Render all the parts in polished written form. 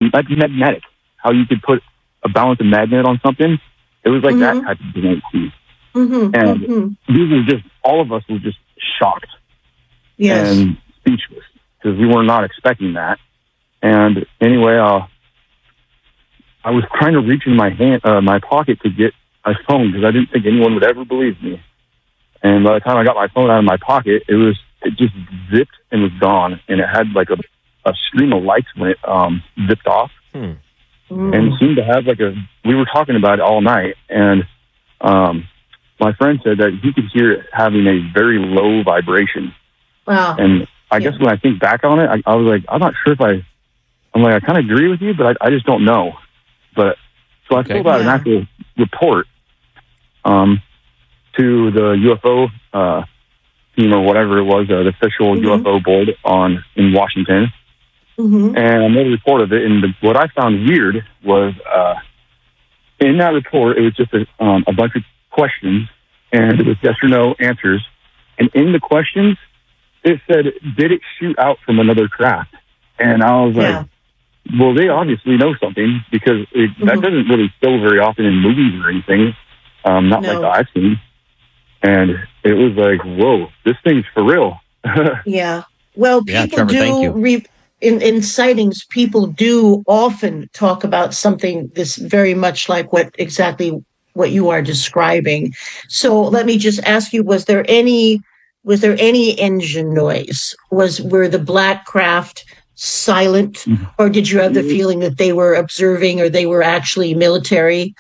magnetic. How you could put a balanced magnet on something. It was like that type of thing. And these were just, all of us were just shocked and speechless because we were not expecting that. And anyway, I was trying to reach in my pocket to get my phone because I didn't think anyone would ever believe me. And by the time I got my phone out of my pocket, it just zipped and was gone. And it had like a stream of lights when it zipped off. And it seemed to have we were talking about it all night. And my friend said that he could hear it having a very low vibration. Wow. And I guess when I think back on it, I was like, I'm not sure if I kind of agree with you, but I just don't know. But so I filled out an actual report to the UFO team or whatever it was, the official UFO board in Washington. And I made a report of it. And what I found weird was in that report, it was just a bunch of questions, and it was yes or no answers. And in the questions, it said, did it shoot out from another craft? And I was like, well, they obviously know something because that doesn't really show very often in movies or anything, like that I've seen. And it was like, whoa, this thing's for real. Well, people in sightings, people do often talk about something this very much like what you are describing. So let me just ask you, was there any engine noise? Were the black craft silent, or did you have the feeling that they were observing or they were actually military?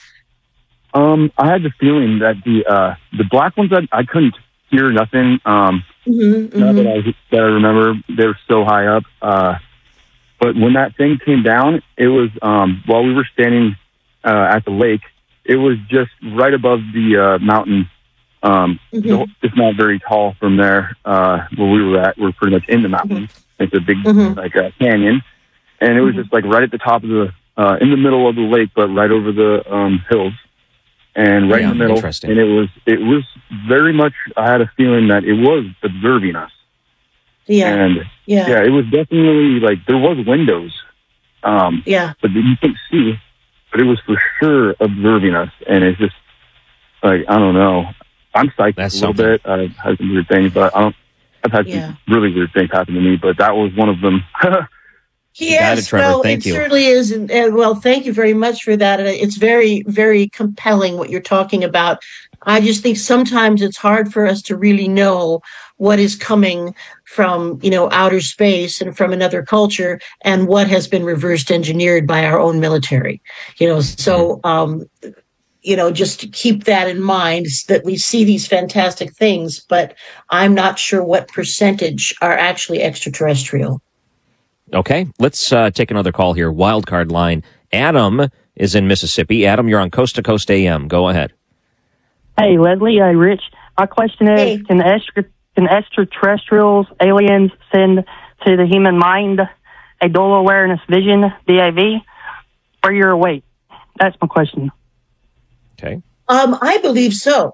I had the feeling that the black ones, I couldn't hear nothing. Now that I remember, they were so high up. But when that thing came down, it was while we were standing at the lake. It was just right above the mountain. It's not very tall from there where we were at. We're pretty much in the mountain. It's a big canyon, and it was just like right at the top of in the middle of the lake, but right over the hills, and right in the middle. And it was very much. I had a feeling that it was observing us. And it was definitely like there was windows. But you couldn't see. But it was for sure observing us, and it's just like I don't know. I'm psyched a little bit. I've had some weird things, but I've had some really weird things happen to me, but that was one of them. Yes, well, it certainly is. And well, thank you very much for that. It's very, very compelling what you're talking about. I just think sometimes it's hard for us to really know what is coming from, outer space and from another culture and what has been reversed engineered by our own military, so, just to keep that in mind that we see these fantastic things, but I'm not sure what percentage are actually extraterrestrial. Okay, let's take another call here. Wildcard line. Adam is in Mississippi. Adam, you're on Coast to Coast AM. Go ahead. Hey, Leslie. Hey, Rich. My question is, can extraterrestrials, aliens, send to the human mind a dual awareness vision, DAV, or you're awake? That's my question. Okay. I believe so.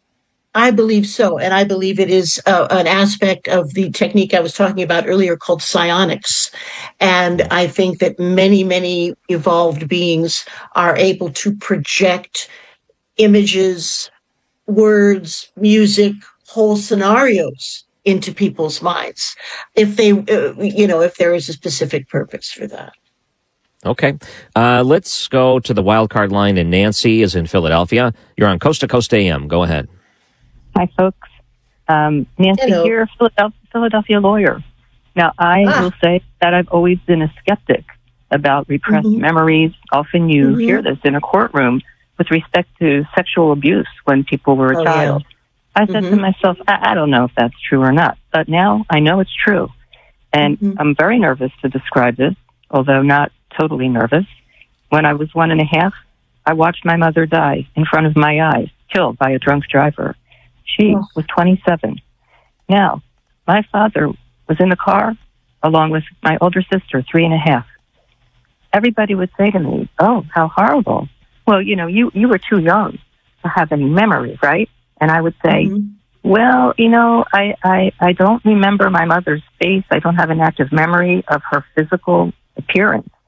And I believe it is an aspect of the technique I was talking about earlier called psionics. And I think that many, many evolved beings are able to project images, words, music, whole scenarios into people's minds if they, if there is a specific purpose for that. Okay. Let's go to the wildcard line, and Nancy is in Philadelphia. You're on Coast to Coast AM. Go ahead. Hi, folks. Nancy here, Philadelphia lawyer. Now, I will say that I've always been a skeptic about repressed memories. Often you hear this in a courtroom with respect to sexual abuse when people were a child. I said to myself, I don't know if that's true or not, but now I know it's true. And I'm very nervous to describe this, although not totally nervous. When I was 1.5, I watched my mother die in front of my eyes, killed by a drunk driver. She was 27. Now, my father was in the car along with my older sister, 3.5. Everybody would say to me, oh, how horrible. Well, you were too young to have any memory, right? And I would say, well, I don't remember my mother's face. I don't have an active memory of her physical appearance.